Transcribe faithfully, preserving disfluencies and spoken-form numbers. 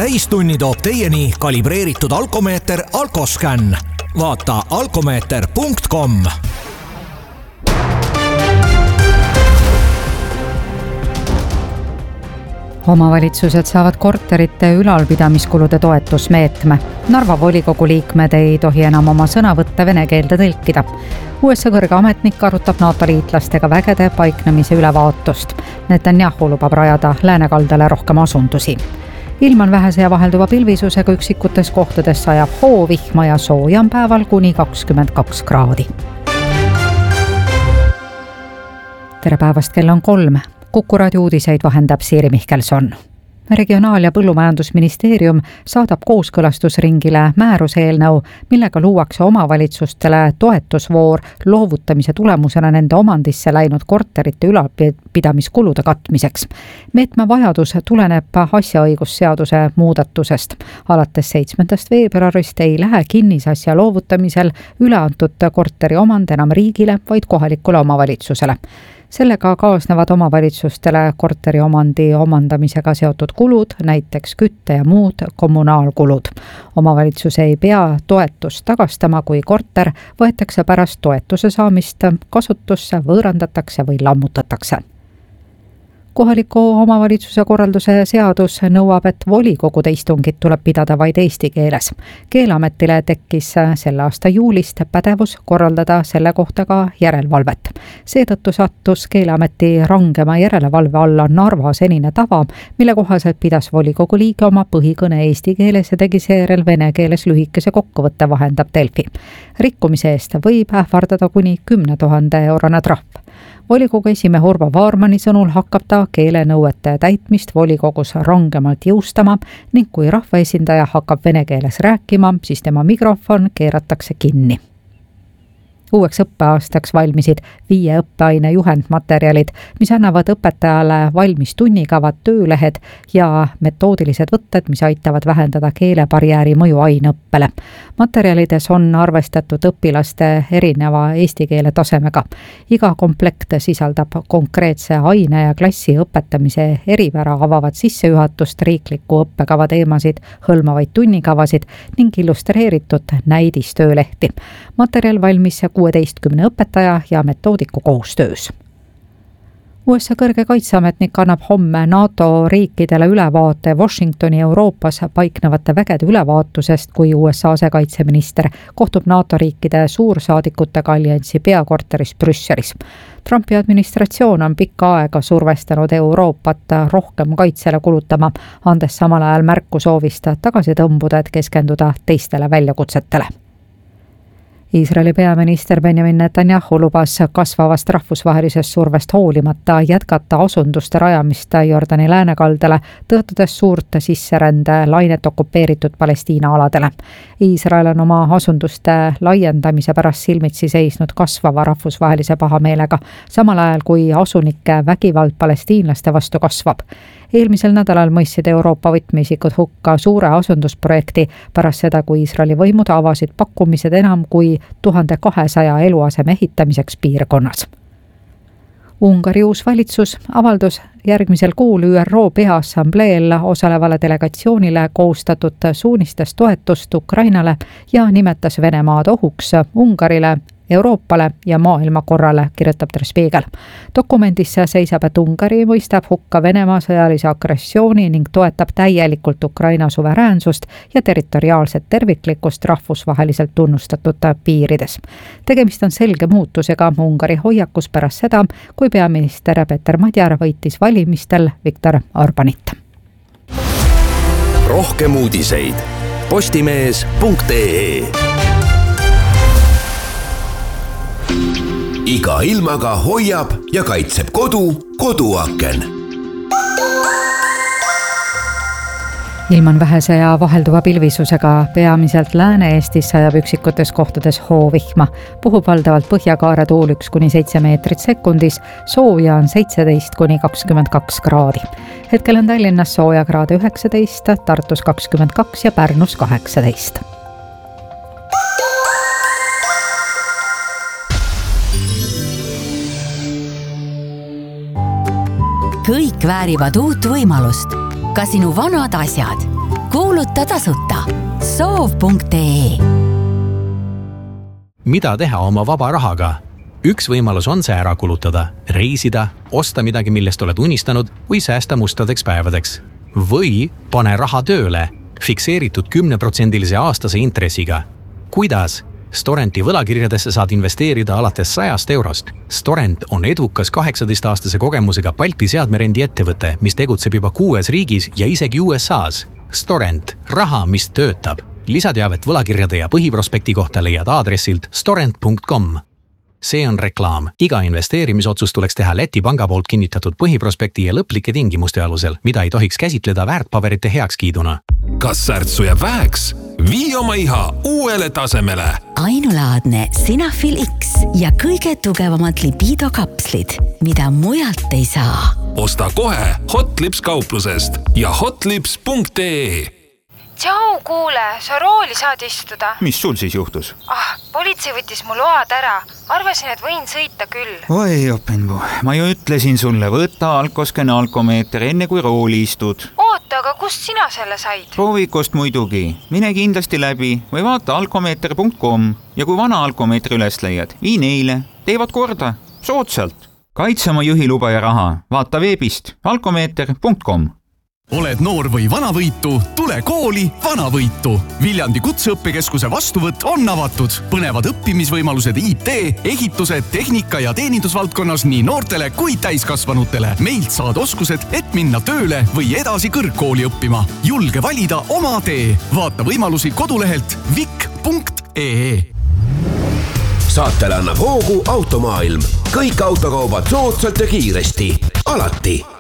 täistunni toob teieni kalibreeritud alkomeeter Alkoscan. Vaata alkomeeter punkt com. Omavalitsused saavad korterite ülalpidamiskulude toetusmeetme. Narva volikogu liikmed ei tohi enam oma sõnavõtte vene keelde tõlkida. U S A kõrge ametnik arutab NATO liitlastega vägede paiknemise ülevaatust. Netanyahu lubab rajada läänekaldale rohkem asundusi. Ilm on vähese ja vahelduva pilvisusega, üksikutes kohtades sajab hoovihma ja sooja on päeval kuni kakskümmend kaks kraadi. Tere päevast, kell on kolm. Kuku raadio uudiseid vahendab Siiri Mihkelson. Regionaal- ja Põllumajandusministeerium saadab kooskõlastusringile määruse eelnõu, millega luuakse omavalitsustele toetusvoor loovutamise tulemusena nende omandisse läinud korterite ülalpidamiskulude katmiseks. Meetme vajadus tuleneb asjaõigusseaduse muudatusest. Alates seitsmendast veebruarist ei lähe kinnisasja loovutamisel üle antud korteri omand enam riigile, vaid kohalikule omavalitsusele. Sellega kaasnevad omavalitsustele korteri omandi omandamisega seotud kulud, näiteks kütte ja muud kommunaalkulud. Omavalitsus ei pea toetust tagastama, kui korter võetakse pärast toetuse saamist kasutusse, võõrandatakse või lammutatakse. Kohaliku omavalitsuse korralduse seadus nõuab, et volikogude istungid tuleb pidada vaid eesti keeles. Keeleametile tekkis selle aasta juulist pädevus korraldada selle kohta ka järelevalvet. Seetõttu sattus Keeleameti rangema järelevalve alla Narva senine tava, mille kohaselt pidas volikogu liige oma põhikõne eesti keeles ja tegi seejärel vene keeles lühikese kokkuvõtte, vahendab Delfi. Rikkumise eest võib ähvardada kuni kümne tuhande eurone trahv. Volikogu esimehe Urvo Vaarmani sõnul hakkab ta keelenõuete täitmist volikogus rangemalt jõustama ning kui rahvaesindaja hakkab vene keeles rääkima, siis tema mikrofon keeratakse kinni. Uueks õppeaastaks valmisid viie õppeaine juhendmaterjalid, mis annavad õpetajale valmis tunnikavad, töölehed ja metoodilised võtted, mis aitavad vähendada keelebarjääri mõju aineõppele. Materjalides on arvestatud õpilaste erineva eesti keele tasemega. Iga komplekt sisaldab konkreetse aine ja klassi õpetamise eripära avavat sissejuhatust, riikliku õppekava teemasid, hõlmavaid tunnikavasid ning illustreeritud näidistöölehti. Materjal valmis kuueteistkümne õpetaja ja metoodiku koostöös. U S A kõrge kaitseametnik annab homme NATO riikidele ülevaate Washingtoni Euroopas paiknevate vägede ülevaatusest, kui U S A asekaitseminister kohtub NATO riikide suursaadikutega alliansi peakorteris Brüsselis. Trumpi administratsioon on pikka aega survestanud Euroopat rohkem kaitsele kulutama, andes samal ajal märku soovist tagasi tõmbuda, et keskenduda teistele väljakutsetele. Iisraeli peaminister Benjamin Netanyahu lubas kasvavast rahvusvahelisest survest hoolimata jätkata asunduste rajamist Jordani läänekaldale, tõotades suurt sisserände lainet okupeeritud Palestiina aladele. Iisrael on oma asunduste laiendamise pärast silmitsi seisnud kasvava rahvusvahelise pahameelega, samal ajal kui asunike vägivald palestiinlaste vastu kasvab. Eelmisel nädalal mõistsid Euroopa võtmeisikud hukka suure asundusprojekti pärast seda, kui Iisraeli võimud avasid pakkumised enam kui tuhande kahesaja eluaseme ehitamiseks piirkonnas. Ungari uus valitsus avaldus järgmisel kuul Ü R O Peaassambleel osalevale delegatsioonile koostatud suunistes toetust Ukrainale ja nimetas Venemaad ohuks Ungarile, Euroopale ja maailmakorrale, kirjutab Der Spiegel. Dokumendis seisab, et Ungari mõistab hukka Venemaa sõjalise agressiooni ning toetab täielikult Ukraina suveräänsust ja territoriaalset terviklikkust rahvusvaheliselt tunnustatud piirides. Tegemist on selge muutusega Ungari hoiakus pärast seda, kui peaminister Peter Madjar võitis valimistel Viktor Orbanit. Rohkem uudiseid postimees punkt ee. Iga ilmaga hoiab ja kaitseb kodu koduaken. Ilm on vähese ja vahelduva pilvisusega, peamiselt Lääne-Eestis sajab üksikutes kohtades hoovihma. Puhub valdavalt põhjakaare tuul üks kuni seitse meetrit sekundis, sooja on seitseteist kuni kakskümmend kaks kraadi. Hetkel on Tallinnas sooja kraade üheksateist, Tartus kakskümmend kaks ja Pärnus kaheksateist. Kõik väärivad uut võimalust. Ka sinu vanad asjad. kuuluta tasuta soov punkt ee. Mida teha oma vaba rahaga? Üks võimalus on see ära kulutada, reisida, osta midagi, millest oled unistanud või säästa mustadeks päevadeks. Või pane raha tööle, fikseeritud kümneprotsendilise aastase intressiga. Kuidas? Storenti võlakirjadesse saad investeerida alates sajast eurost. Storent on edukas kaheksateist-aastase kogemusega Balti seadmerendi ettevõte, mis tegutseb juba kuues riigis ja isegi U S A's. Storent, raha, mis töötab. Lisateavet võlakirjade ja põhiprospekti kohta leiad aadressilt storent punkt com. See on reklaam. Iga investeerimisotsus tuleks teha Läti panga poolt kinnitatud põhiprospekti ja lõplike tingimuste alusel, mida ei tohiks käsitleda väärtpaberite heakskiiduna. Kas särtsu jääb väheks? Vii oma iha uuele tasemele. Ainulaadne Sinafil X ja kõige tugevamad lipidokapslid, mida mujalt ei saa. Osta kohe Hotlips kauplusest ja hotlips punkt ee. Tšau, kuule, sa rooli saad istuda. Mis sul siis juhtus? Ah, politsei võttis mu load ära. Arvasin, et võin sõita küll. Oi, openbu. Ma ju ütlesin sulle, võta Alkosken alkomeeter enne kui rooli istud. Oota, aga kust sina selle said? Proovikost muidugi. Mine kindlasti läbi või vaata alkomeeter punkt com ja kui vana alkomeetri üles leiad, vii neile. Teevad korda. Soodsalt. Kaitse oma juhiluba ja raha. Vaata veebist alkomeeter punkt com. Oled noor või vanavõitu, tule kooli vanavõitu. Viljandi kutseõppekeskuse vastuvõtt on avatud. Põnevad õppimisvõimalused I T, ehitused, tehnika ja teenindusvaldkonnas nii noortele kui täiskasvanutele. Meilt saad oskused, et minna tööle või edasi kõrgkooli õppima. Julge valida oma tee. Vaata võimalusi kodulehelt vik punkt ee. Saatele annab hoogu Automaailm. Kõik autokaubad soodsalt ja kiiresti. Alati.